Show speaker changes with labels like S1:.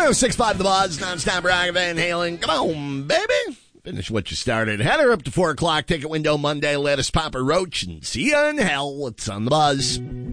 S1: 106.5 The Buzz, nonstop rock, Van Halen. Come on, baby. Finish what you started. Header up to 4 o'clock. Ticket window Monday. Let us Papa Roach and see you in hell. It's on The Buzz.